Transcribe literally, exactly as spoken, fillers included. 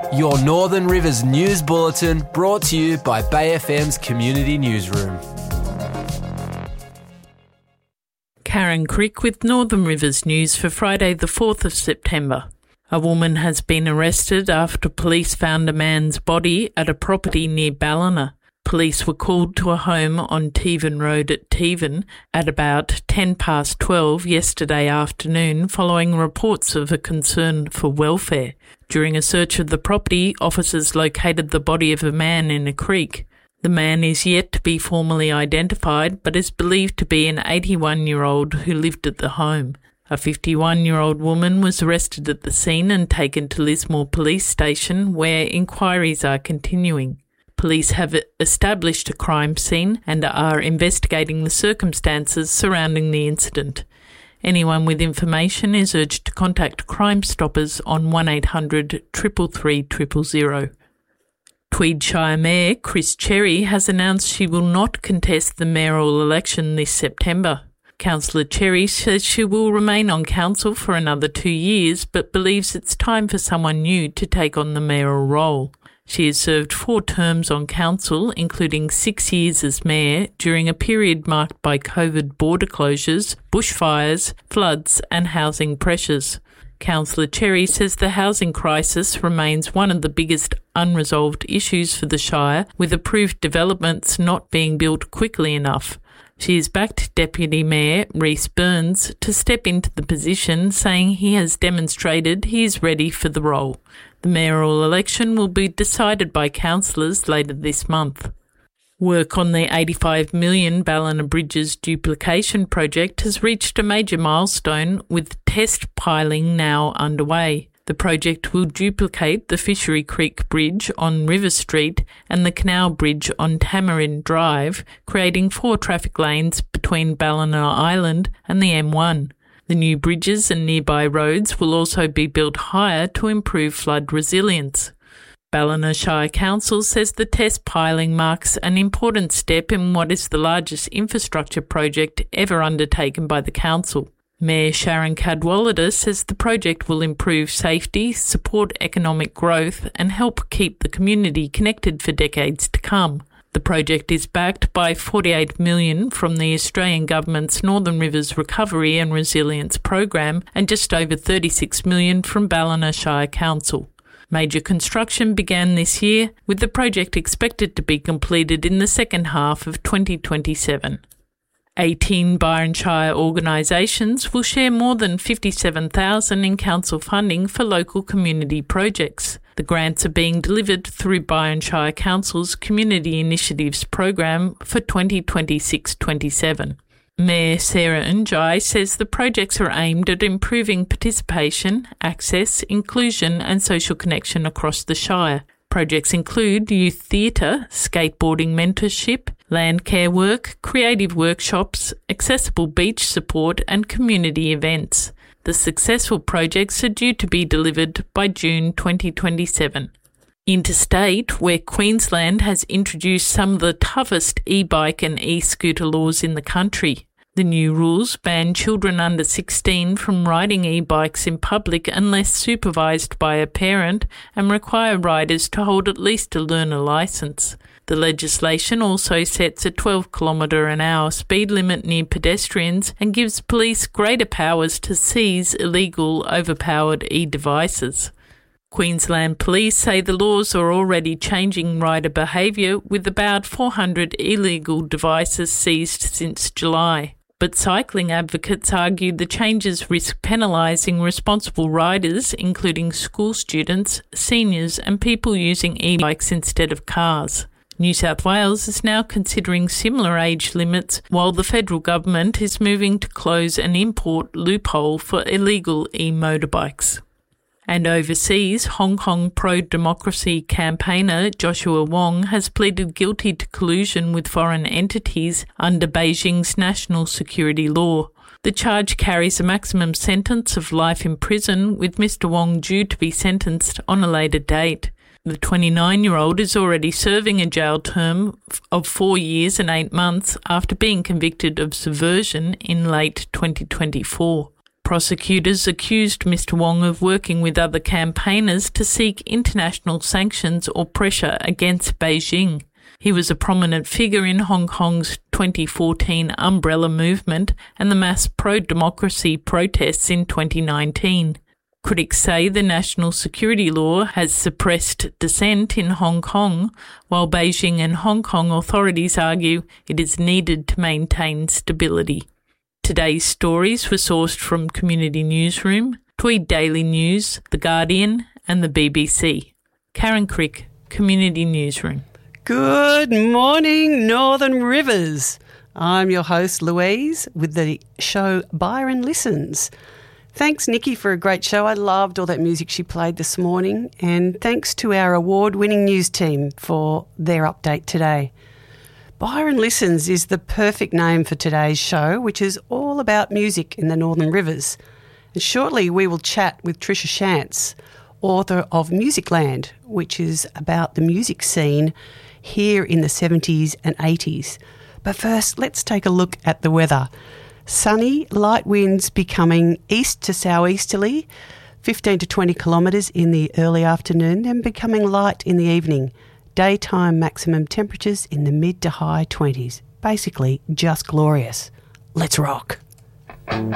Your Northern Rivers News Bulletin, brought to you by Bay F M's Community Newsroom. Karen Crick with Northern Rivers News for Friday the fourth of September. A woman has been arrested after police found a man's body at a property near Ballina. Police were called to a home on Tevan Road at Tevan at about ten past twelve yesterday afternoon following reports of a concern for welfare. During a search of the property, officers located the body of a man in a creek. The man is yet to be formally identified but is believed to be an eighty-one-year-old who lived at the home. A fifty-one-year-old woman was arrested at the scene and taken to Lismore Police Station where inquiries are continuing. Police have established a crime scene and are investigating the circumstances surrounding the incident. Anyone with information is urged to contact Crime Stoppers on one eight hundred three three three zero zero. Tweed Shire Mayor Chris Cherry has announced she will not contest the mayoral election this September. Councillor Cherry says she will remain on council for another two years but believes it's time for someone new to take on the mayoral role. She has served four terms on council, including six years as mayor, during a period marked by COVID border closures, bushfires, floods and housing pressures. Councillor Cherry says the housing crisis remains one of the biggest unresolved issues for the Shire, with approved developments not being built quickly enough. She has backed Deputy Mayor Rhys Burns to step into the position, saying he has demonstrated he is ready for the role. The mayoral election will be decided by councillors later this month. Work on the eighty-five million dollars Ballina Bridges duplication project has reached a major milestone, with test piling now underway. The project will duplicate the Fishery Creek Bridge on River Street and the Canal Bridge on Tamarin Drive, creating four traffic lanes between Ballina Island and the M one. The new bridges and nearby roads will also be built higher to improve flood resilience. Ballina Shire Council says the test piling marks an important step in what is the largest infrastructure project ever undertaken by the council. Mayor Sharon Cadwallader says the project will improve safety, support economic growth and help keep the community connected for decades to come. The project is backed by forty-eight million dollars from the Australian Government's Northern Rivers Recovery and Resilience Program and just over thirty-six million dollars from Ballina Shire Council. Major construction began this year, with the project expected to be completed in the second half of twenty twenty-seven. eighteen Byron Shire organisations will share more than fifty-seven thousand dollars in council funding for local community projects. The grants are being delivered through Byron Shire Council's Community Initiatives program for twenty twenty-six twenty-seven. Mayor Sarah Njai says the projects are aimed at improving participation, access, inclusion and social connection across the Shire. Projects include youth theatre, skateboarding mentorship, land care work, creative workshops, accessible beach support and community events. The successful projects are due to be delivered by June twenty twenty-seven. Interstate, where Queensland has introduced some of the toughest e-bike and e-scooter laws in the country. The new rules ban children under sixteen from riding e-bikes in public unless supervised by a parent and require riders to hold at least a learner licence. The legislation also sets a twelve kilometre an hour speed limit near pedestrians and gives police greater powers to seize illegal, overpowered e-devices. Queensland Police say the laws are already changing rider behaviour, with about four hundred illegal devices seized since July. But cycling advocates argue the changes risk penalising responsible riders, including school students, seniors and people using e-bikes instead of cars. New South Wales is now considering similar age limits, while the federal government is moving to close an import loophole for illegal e-motorbikes. And overseas, Hong Kong pro-democracy campaigner Joshua Wong has pleaded guilty to collusion with foreign entities under Beijing's national security law. The charge carries a maximum sentence of life in prison, with Mister Wong due to be sentenced on a later date. The twenty-nine-year-old is already serving a jail term of four years and eight months after being convicted of subversion in late twenty twenty-four. Prosecutors accused Mister Wong of working with other campaigners to seek international sanctions or pressure against Beijing. He was a prominent figure in Hong Kong's twenty fourteen Umbrella Movement and the mass pro-democracy protests in twenty nineteen. Critics say the national security law has suppressed dissent in Hong Kong, while Beijing and Hong Kong authorities argue it is needed to maintain stability. Today's stories were sourced from Community Newsroom, Tweed Daily News, The Guardian and the B B C. Karen Crick, Community Newsroom. Good morning, Northern Rivers. I'm your host, Louise, with the show Byron Listens. Thanks, Nikki, for a great show. I loved all that music she played this morning. And thanks to our award-winning news team for their update today. Byron Listens is the perfect name for today's show, which is all about music in the Northern Rivers. And shortly we will chat with Tricia Shantz, author of Musicland, which is about the music scene here in the seventies and eighties. But first, let's take a look at the weather. Sunny, light winds becoming east to southeasterly, fifteen to twenty kilometres in the early afternoon, then becoming light in the evening. Daytime maximum temperatures in the mid to high twenties. Basically, just glorious. Let's rock.